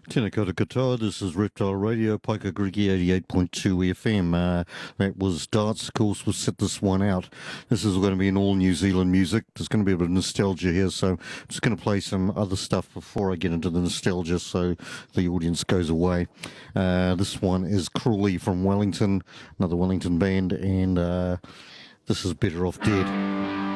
Tēnā koutou katoa, this is Reptile Radio, Paika Grigi 88.2 FM. That was Darts, of course, we'll set this one out. This is going to be an all New Zealand music. There's going to be a bit of nostalgia here, so I'm just going to play some other stuff before I get into the nostalgia so the audience goes away. This one is Cruelly from Wellington, another Wellington band, and this is Better Off Dead.